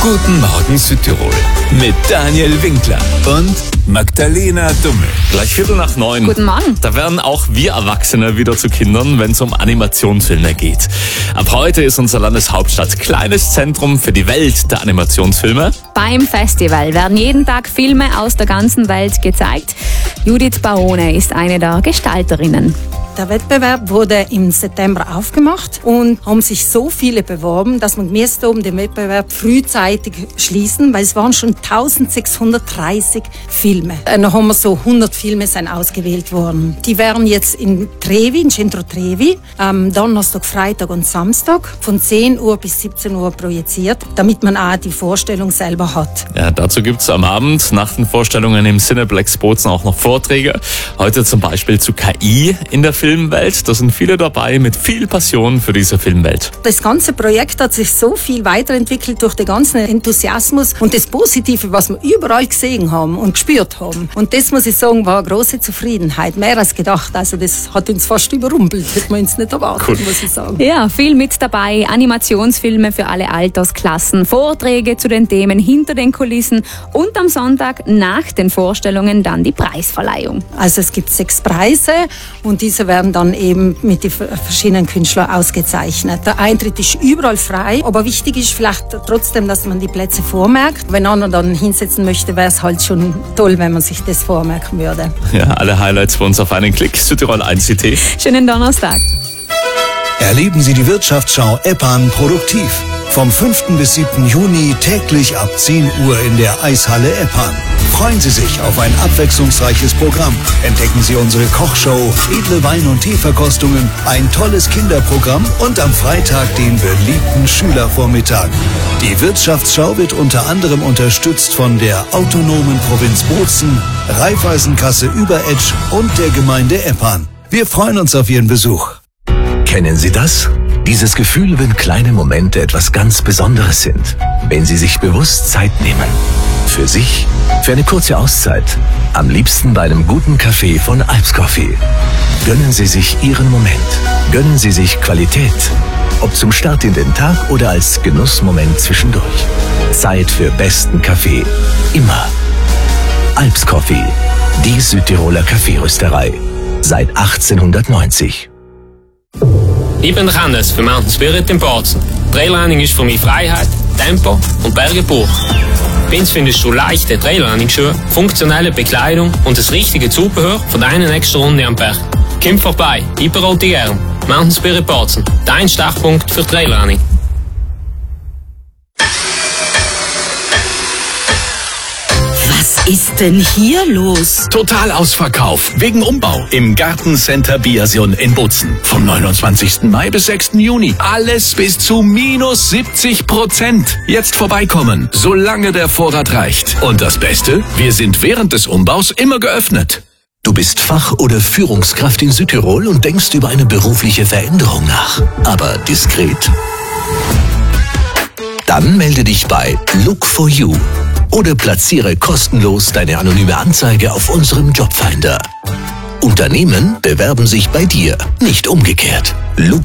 Guten Morgen Südtirol mit Daniel Winkler und Magdalena Dummel. Gleich 8:45. Guten Morgen. Da werden auch wir Erwachsene wieder zu Kindern, wenn es um Animationsfilme geht. Ab heute ist unsere Landeshauptstadt kleines Zentrum für die Welt der Animationsfilme. Beim Festival werden jeden Tag Filme aus der ganzen Welt gezeigt. Judith Barone ist eine der Gestalterinnen. Der Wettbewerb wurde im September aufgemacht und haben sich so viele beworben, dass man musste den Wettbewerb frühzeitig schließen, weil es waren schon 1630 Filme. Dann haben wir so 100 Filme sind ausgewählt worden. Die werden jetzt in Trevi, in Centro Trevi, am Donnerstag, Freitag und Samstag von 10 Uhr bis 17 Uhr projiziert, damit man auch die Vorstellung selber hat. Ja, dazu gibt's am Abend nach den Vorstellungen im Cineplex Bozen auch noch Vorträge. Heute zum Beispiel zu KI in der Filmwelt. Da sind viele dabei mit viel Passion für diese Filmwelt. Das ganze Projekt hat sich so viel weiterentwickelt durch den ganzen Enthusiasmus und das Positive, was wir überall gesehen haben und gespürt haben. Und das, muss ich sagen, war eine große Zufriedenheit. Mehr als gedacht. Also das hat uns fast überrumpelt. Hätte man uns nicht erwartet, cool. Muss ich sagen. Ja, viel mit dabei. Animationsfilme für alle Altersklassen, Vorträge zu den Themen hinter den Kulissen und am Sonntag nach den Vorstellungen dann die Preisverleihung. Also es gibt 6 Preise und diese werden dann eben mit den verschiedenen Künstlern ausgezeichnet. Der Eintritt ist überall frei, aber wichtig ist vielleicht trotzdem, dass man die Plätze vormerkt. Wenn einer dann hinsetzen möchte, wäre es halt schon toll, wenn man sich das vormerken würde. Ja, alle Highlights bei uns auf einen Klick. Südtirol 1CT. Schönen Donnerstag. Erleben Sie die Wirtschaftsschau EPAN produktiv. Vom 5. bis 7. Juni täglich ab 10 Uhr in der Eishalle EPAN. Freuen Sie sich auf ein abwechslungsreiches Programm. Entdecken Sie unsere Kochshow, edle Wein- und Teeverkostungen, ein tolles Kinderprogramm und am Freitag den beliebten Schülervormittag. Die Wirtschaftsschau wird unter anderem unterstützt von der autonomen Provinz Bozen, Raiffeisenkasse Überetsch und der Gemeinde EPAN. Wir freuen uns auf Ihren Besuch. Kennen Sie das? Dieses Gefühl, wenn kleine Momente etwas ganz Besonderes sind. Wenn Sie sich bewusst Zeit nehmen. Für sich, für eine kurze Auszeit. Am liebsten bei einem guten Kaffee von Alps Coffee. Gönnen Sie sich Ihren Moment. Gönnen Sie sich Qualität. Ob zum Start in den Tag oder als Genussmoment zwischendurch. Zeit für besten Kaffee. Immer. Alps Coffee. Die Südtiroler Kaffeerösterei. Seit 1890. Ich bin Hannes für Mountain Spirit in Bozen. Trailrunning ist für mich Freiheit, Tempo und Berge pur. Bei uns findest du leichte Trailrunning-Schuhe, funktionelle Bekleidung und das richtige Zubehör für deine nächste Runde am Berg. Komm vorbei, ich berate dich gern. Mountain Spirit Bozen, dein Startpunkt für Trailrunning. Was ist denn hier los? Total Ausverkauf wegen Umbau im Gartencenter Biasion in Bozen. Vom 29. Mai bis 6. Juni. Alles bis zu minus 70%. Jetzt vorbeikommen, solange der Vorrat reicht. Und das Beste, wir sind während des Umbaus immer geöffnet. Du bist Fach- oder Führungskraft in Südtirol und denkst über eine berufliche Veränderung nach. Aber diskret? Dann melde dich bei Look4You. Oder platziere kostenlos deine anonyme Anzeige auf unserem Jobfinder. Unternehmen bewerben sich bei dir, nicht umgekehrt.